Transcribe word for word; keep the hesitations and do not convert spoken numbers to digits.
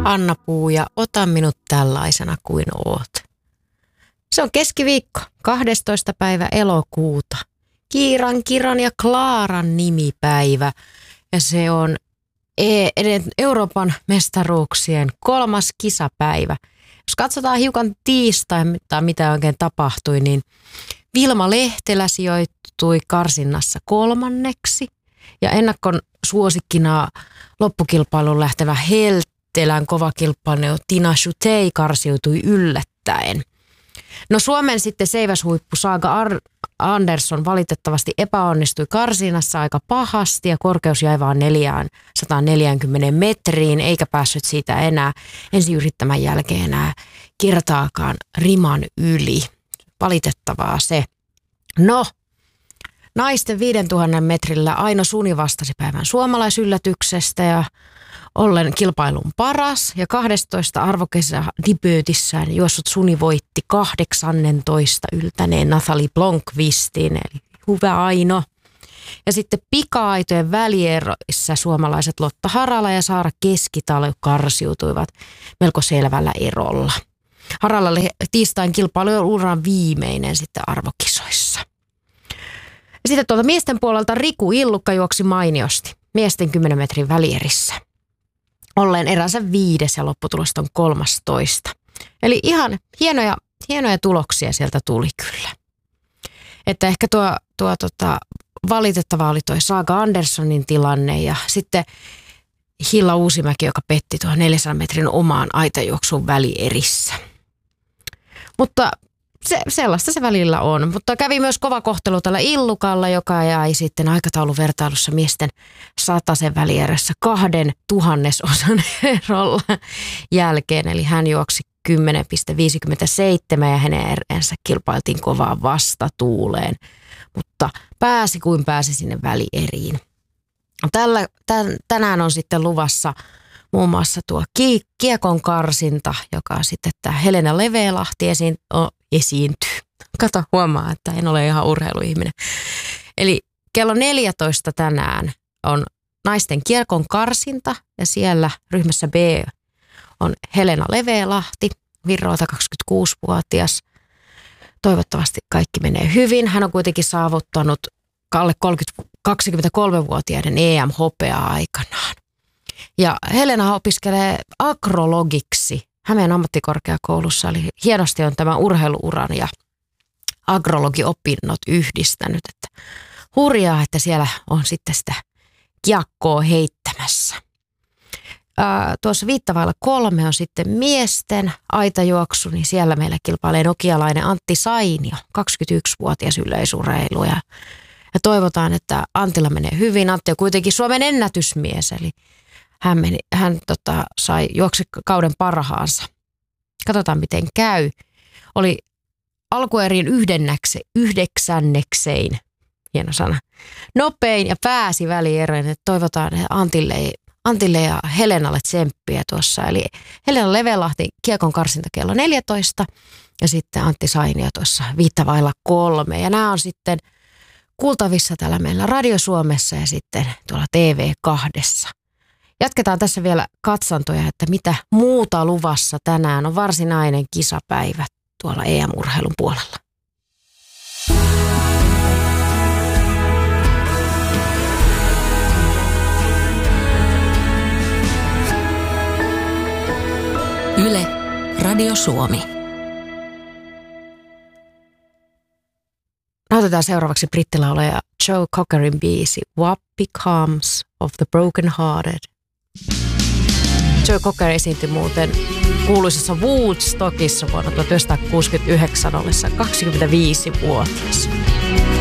Anna Puu ja Ota minut tällaisena kuin oot. Se on keskiviikko, kahdestoista päivä elokuuta. Kiiran, Kiran ja Klaaran nimipäivä. Ja se on e- Euroopan mestaruuksien kolmas kisapäivä. Jos katsotaan hiukan tiistaina, mitä oikein tapahtui, niin Vilma Lehtelä sijoittui karsinnassa kolmanneksi. Ja ennakkon suosikkina loppukilpailuun lähtevä Heltelän kova kilpailu Tina Shutei karsiutui yllättäen. No Suomen sitten seiväshuippu Saga Ar- Andersson valitettavasti epäonnistui karsinnassa aika pahasti ja korkeus jäi vaan neljäsataaneljäkymmentä metriin eikä päässyt siitä enää ensi yrittämän jälkeen enää kertaakaan riman yli. Valitettavaa se. No, naisten viidentuhannen metrillä Aino Suni vastasi päivän suomalaisyllätyksestä ja ollen kilpailun paras ja kahdestoista arvokesä debyytissään juossut Suni voitti kahdeksannentoista yltäneen Nathalie Blomqvistin, eli hyvä Aino. Ja sitten pika-aitojen välieroissa suomalaiset Lotta Harala ja Saara Keskitalo karsiutuivat melko selvällä erolla. Harala oli tiistain kilpailu uran viimeinen sitten arvokisoissa. Ja sitten tuolta miesten puolelta Riku Illukka juoksi mainiosti miesten kymmenen metrin välierissä. Olleen eränsä viides ja lopputulosta on kolmastoista. Eli ihan hienoja, hienoja tuloksia sieltä tuli kyllä. Että ehkä tuo, tuo tota, valitettava oli tuo Saga Anderssonin tilanne ja sitten Hilla Uusimäki, joka petti tuohon neljänsadan metrin omaan aitajuoksuun välierissä. Mutta se, sellaista se välillä on. Mutta kävi myös kova kohtelu tällä Illukalla, joka jäi sitten aikatauluvertailussa miesten satasen välierässä kahden tuhannesosan erolla jälkeen. Eli hän juoksi kymmenen pilkku viisikymmentäseitsemän ja hänen ereensä kilpailtiin kovaan vastatuuleen. Mutta pääsi kuin pääsi sinne välieriin. Tällä, tän, tänään on sitten luvassa muun muassa tuo kiekon karsinta, joka sitten tämä Helena Leveälahti esiin, oh, esiintyy. Kato, huomaa, että en ole ihan urheiluihminen. Eli kello neljätoista tänään on naisten kiekon karsinta ja siellä ryhmässä B on Helena Leveälahti, Virroilta kaksikymmentäkuusivuotias. Toivottavasti kaikki menee hyvin. Hän on kuitenkin saavuttanut alle kaksikymmentäkolmevuotiaiden E M-hopeaa aikanaan. Ja Helena opiskelee agrologiksi Hämeen ammattikorkeakoulussa, eli hienosti on tämän urheiluuran ja agrologiopinnot yhdistänyt. Että hurjaa, että siellä on sitten sitä kiekkoa heittämässä. Ää, tuossa viittavailla kolme on sitten miesten aitajuoksu, niin siellä meillä kilpailee nokialainen Antti Sainio, kaksikymmentäyksivuotias yleisurheilu. Ja, ja toivotaan, että Antilla menee hyvin. Antti on kuitenkin Suomen ennätysmies, eli hän, meni, hän tota, sai juoksi kauden parhaansa. Katsotaan, miten käy. Oli alkuerien yhdennäkse, yhdeksännekseen, hieno sana, nopein ja pääsi välieroon. Että toivotaan että Antille, Antille ja Helenalle tsemppiä tuossa. Eli Helena Leveälahti kiekon karsinta kello neljätoista ja sitten Antti Sainio tuossa viittavailla kolme. Ja nämä on sitten kuultavissa täällä meillä Radio Suomessa ja sitten tuolla T V kahdessa. Jatketaan tässä vielä katsantoja, että mitä muuta luvassa tänään on varsinainen kisapäivä tuolla E M-urheilun puolella. Yle, Radio Suomi. Nautetaan seuraavaksi brittilaulaja Joe Cockerin biisi What Becomes of the Broken Hearted. Joe Cocker esiintyi muuten kuuluisessa Woodstockissa vuonna tuhatyhdeksänsataakuusikymmentäyhdeksän ollessa kaksikymmentäviisivuotias.